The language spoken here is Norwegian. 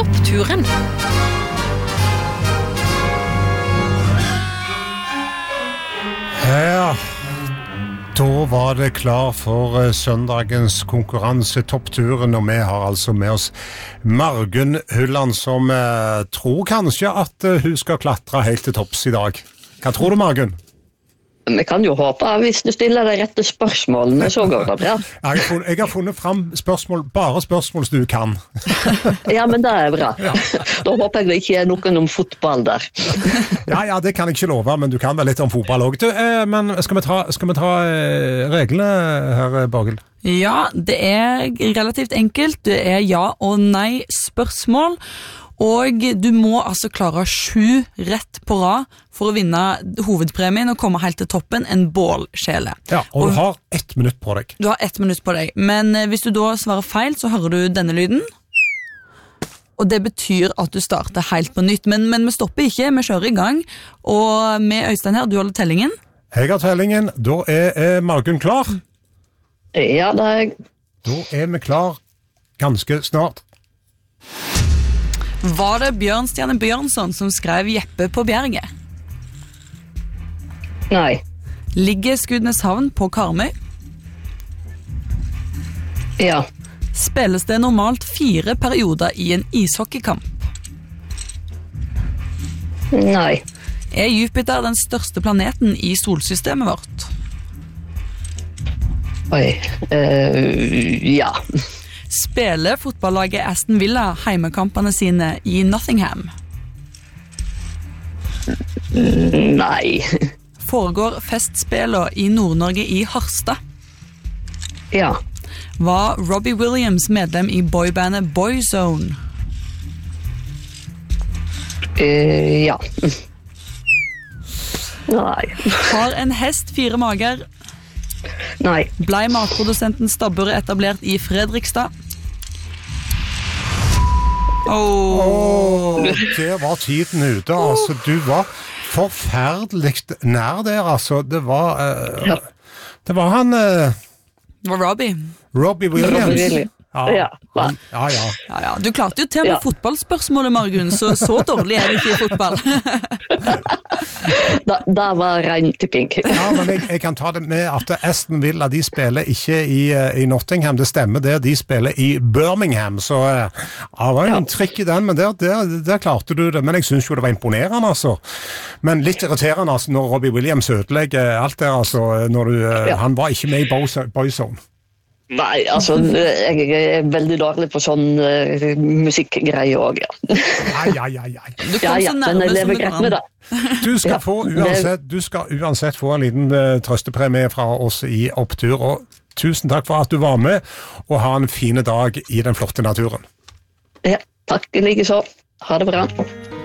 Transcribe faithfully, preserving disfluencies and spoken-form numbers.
Toppturen. Ja, da var det klar for søndagens konkurranse Toppturen, og vi har altså med oss Margunn Hulland, som eh, tror kanskje at eh, hun skal klatre helt til topps i dag. Hva tror du, Margunn? Vi kan jo håpe, hvis du stiller de rette spørsmålene, så går det bra. Jeg har funnet, jeg har funnet frem spørsmål, bare spørsmål som du kan. Ja, men det er bra. Ja. Da håper jeg det ikke er noen om fotball der. Ja, ja, det kan jeg ikke love, men du kan vel litt om fotball også. Du, eh, men skal vi ta, skal vi ta eh, reglene her, Borghild? Ja, det er relativt enkelt. Det er ja og nei spørsmål. Og du må altså klare sju rett på rad for å vinne hovedpremien og komme helt til toppen, en bålskjele. Ja, og, og du har ett minutt på deg. Du har ett minutt på deg, men hvis du da svarer feil, så hører du denne lyden. Og det betyr at du starter helt på nytt, men, men vi stopper ikke, vi kjører i gang. Og med Øystein her, du holder tellingen. Jeg har tellingen, da er, er Margunn klar. Ja, det er jeg. Da er vi klar ganske snart. Var det Bjørnstjerne Bjørnson som skrev Jeppe på Bjerget? Nei. Ligger Skudeneshavn på Karmøy? Ja. Spilles det normalt fire perioder i en ishockeykamp? Nei. Er Jupiter den største planeten i solsystemet vårt? Oi. Uh, ja. Spiller fotballaget Aston Villa heimekampene sine i Nottingham? Nei. Foregår festspiller i Nord-Norge i Harstad? Ja. Var Robbie Williams medlem i boybandet Boyzone? Uh, ja. Nei. Har en hest fire mager? Nei. Blei matprodusenten Stabburet etablert i Fredrikstad? Åh, oh. Der var tiden ute, altså. Du var forferdelig nær der, altså. Det var, uh, ja. det var han... Uh, det var Robbie. Robbie Williams. Robbie Williams. Ja. Ja. Ja, ja. Ja, ja. Du klarte jo til med ja. fotballspørsmålet, Margunn, så så dårlig er det ikke i fotball. da, da var rein tipping. Ja, men jeg, jeg kan ta det med at Aston Villa, de spiller ikke i, i Nottingham, det stemmer det, de spiller i Birmingham, så ja, det var jo en trikk i den, men der, der, der klarte du det, men jeg synes jo det var imponerende, altså. Men litt irriterende, altså, når Robbie Williams ødelegger alt der, altså, når du, ja. Han var ikke med i Boyzone. Nei, altså, jeg er veldig dårlig på sånn uh, musikkgreie også, ja. Ai, ai, ai, ai. Du kom ja, ja, så nærme men jeg lever greit med det. Du skal, ja, få, uansett, du skal uansett få en liten uh, trøstepremie fra oss i Opptur, og tusen takk for at du var med, og ha en fin dag i den flotte naturen. Ja, takk like så. Ha det bra.